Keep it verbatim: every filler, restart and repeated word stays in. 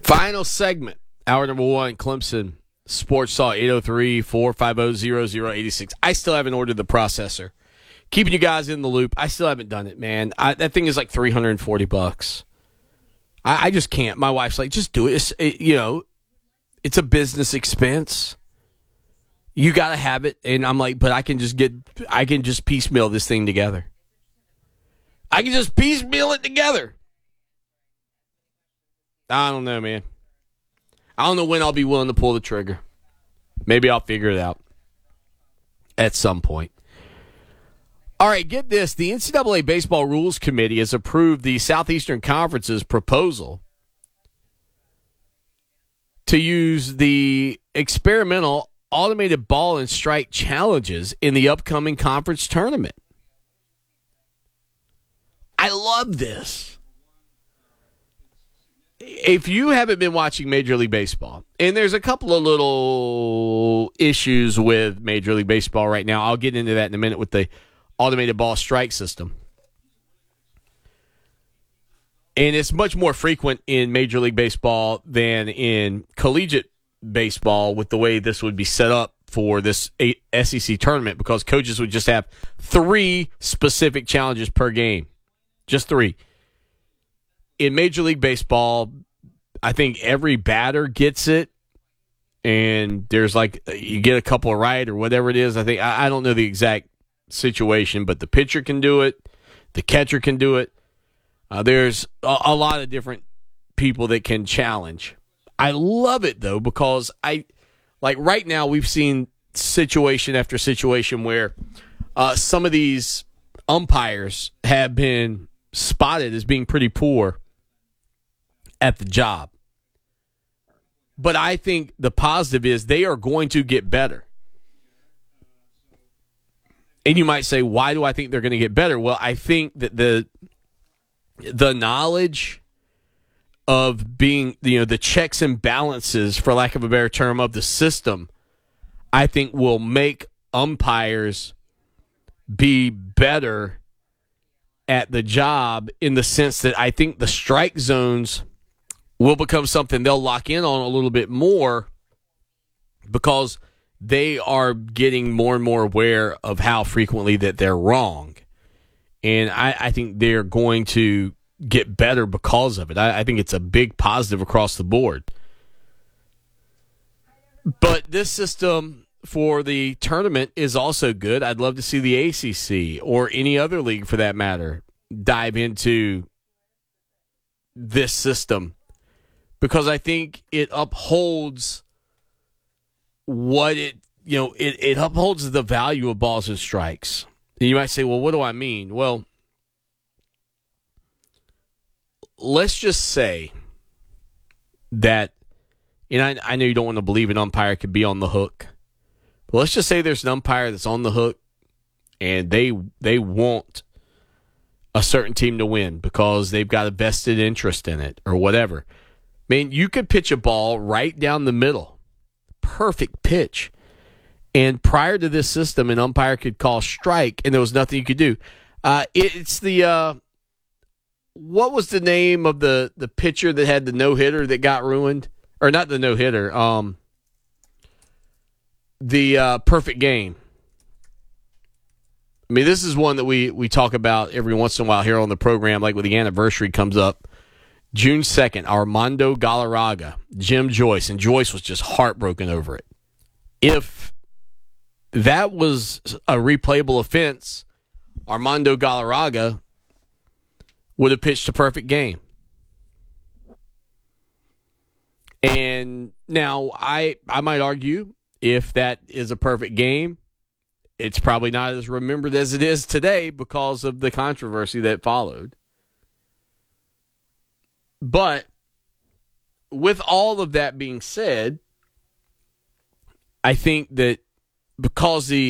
Final segment, hour number one, Clemson Sports Talk, eight oh three, four five oh, zero zero eight six. I still haven't ordered the processor. Keeping you guys in the loop. I still haven't done it, man. I, that thing is like three hundred forty bucks. I, I just can't. My wife's like, just do it. It's, it. You know, it's a business expense. You got to have it. And I'm like, but I can just get, I can just piecemeal this thing together. I can just piecemeal it together. I don't know, man. I don't know when I'll be willing to pull the trigger. Maybe I'll figure it out at some point. All right, get this. The N C double A Baseball Rules Committee has approved the Southeastern Conference's proposal to use the experimental automated ball and strike challenges in the upcoming conference tournament. I love this. If you haven't been watching Major League Baseball, and there's a couple of little issues with Major League Baseball right now, I'll get into that in a minute with the automated ball strike system. And it's much more frequent in Major League Baseball than in collegiate baseball with the way this would be set up for this S E C tournament, because coaches would just have three specific challenges per game. Just three. In Major League Baseball, I think every batter gets it, and there's like, you get a couple right or whatever it is. I think, I, I don't know the exact situation, but the pitcher can do it, the catcher can do it. Uh, there's a, a lot of different people that can challenge. I love it though, because I like right now we've seen situation after situation where uh, some of these umpires have been spotted as being pretty poor at the job. But I think the positive is they are going to get better. And you might say, why do I think they're going to get better? Well, I think that the the knowledge of being, you know, the checks and balances, for lack of a better term, of the system, I think will make umpires be better at the job, in the sense that I think the strike zones will become something they'll lock in on a little bit more, because they are getting more and more aware of how frequently that they're wrong. And I, I think they're going to get better because of it. I, I think it's a big positive across the board. But this system for the tournament is also good. I'd love to see the A C C, or any other league for that matter, dive into this system, because I think it upholds what it, you know, it, it upholds the value of balls and strikes. And you might say, well, what do I mean? Well, let's just say that, and I, I know you don't want to believe an umpire could be on the hook, but let's just say there's an umpire that's on the hook, and they they want a certain team to win because they've got a vested interest in it or whatever. I mean, you could pitch a ball right down the middle. Perfect pitch. And prior to this system, an umpire could call strike, and there was nothing you could do. Uh, it, it's the, uh, what was the name of the, the pitcher that had the no-hitter that got ruined? Or not the no-hitter, um, the uh, perfect game. I mean, this is one that we, we talk about every once in a while here on the program, like when the anniversary comes up. June second, Armando Galarraga, Jim Joyce, and Joyce was just heartbroken over it. If that was a replayable offense, Armando Galarraga would have pitched a perfect game. And now I I might argue, if that is a perfect game, it's probably not as remembered as it is today because of the controversy that followed. But with all of that being said, I think that because the